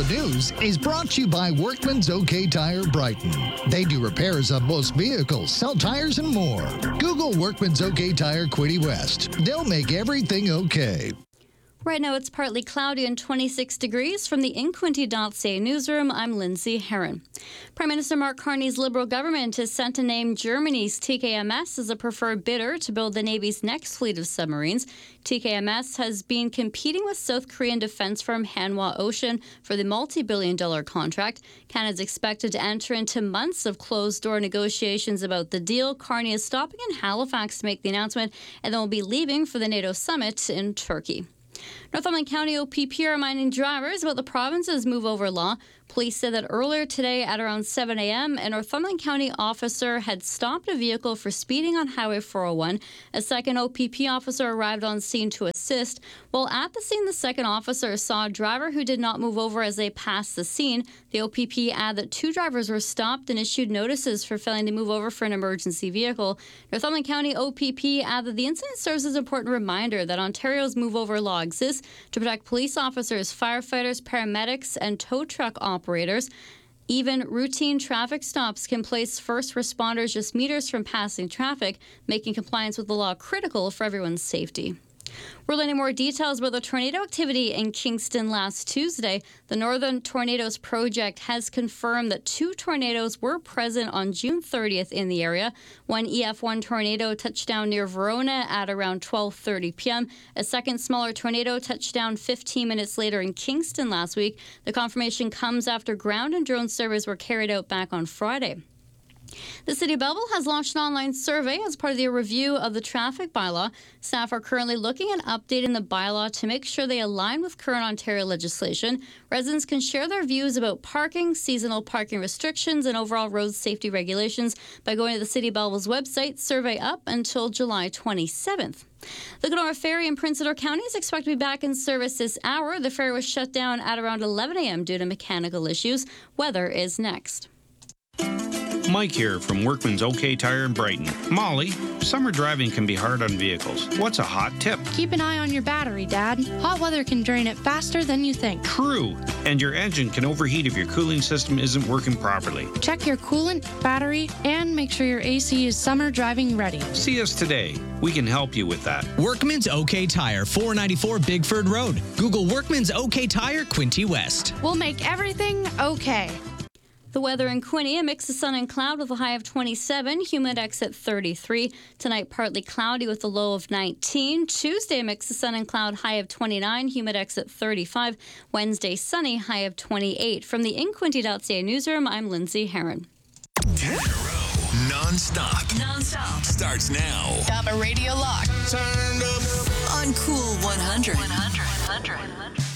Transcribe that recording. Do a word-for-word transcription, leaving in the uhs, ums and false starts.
the News is brought to you by Workman's OK Tire Brighton. They do repairs on most vehicles, sell tires, and more. Google Workman's OK Tire Quinte West. They'll make everything okay. Right now it's partly cloudy and twenty-six degrees. From the in quinte dot c a newsroom, I'm Lindsay Herron. Prime Minister Mark Carney's Liberal government is set to name Germany's T K M S as a preferred bidder to build the Navy's next fleet of submarines. T K M S has been competing with South Korean defense firm Hanwha Ocean for the multi-billion dollar contract. Canada's expected to enter into months of closed-door negotiations about the deal. Carney is stopping in Halifax to make the announcement and then will be leaving for the NATO summit in Turkey. Northumberland County O P P are reminding drivers about the province's move-over law. Police said that earlier today at around seven a.m., a Northumberland County officer had stopped a vehicle for speeding on Highway four oh one. A second O P P officer arrived on scene to assist. While at the scene, the second officer saw a driver who did not move over as they passed the scene. The O P P added that two drivers were stopped and issued notices for failing to move over for an emergency vehicle. Northumberland County O P P added that the incident serves as an important reminder that Ontario's move-over law exists to protect police officers, firefighters, paramedics, and tow truck operators. Even routine traffic stops can place first responders just meters from passing traffic, making compliance with the law critical for everyone's safety. We're learning more details about the tornado activity in Kingston last Tuesday. The Northern Tornadoes Project has confirmed that two tornadoes were present on June thirtieth in the area. One E F one tornado touched down near Verona at around twelve thirty p.m. A second smaller tornado touched down fifteen minutes later in Kingston last week. The confirmation comes after ground and drone surveys were carried out back on Friday. The City of Belleville has launched an online survey as part of the review of the traffic bylaw. Staff are currently looking at updating the bylaw to make sure they align with current Ontario legislation. Residents can share their views about parking, seasonal parking restrictions, and overall road safety regulations by going to the City of Belleville's website. Survey up until July twenty-seventh. The Kenora Ferry in Prince Edward County is expected to be back in service this hour. The ferry was shut down at around eleven a.m. due to mechanical issues. Weather is next. Mike here from Workman's OK Tire in Brighton. Molly, summer driving can be hard on vehicles. What's a hot tip? Keep an eye on your battery, Dad. Hot weather can drain it faster than you think. True. And your engine can overheat if your cooling system isn't working properly. Check your coolant, battery, and make sure your A C is summer driving ready. See us today. We can help you with that. Workman's OK Tire, four ninety-four Bigford Road. Google Workman's OK Tire, Quinte West. We'll make everything okay. The weather in Quinte, a mix of sun and cloud with a high of twenty-seven, humidex at thirty-three. Tonight, partly cloudy with a low of nineteen. Tuesday, a mix of sun and cloud, high of twenty-nine, humidex at thirty-five. Wednesday, sunny, high of twenty-eight. From the in quinte dot c a newsroom, I'm Lindsay Herron. ten in a row, non-stop. Non-stop. Starts now. Got a radio lock. Turned up. On Cool one hundred. one hundred. one hundred.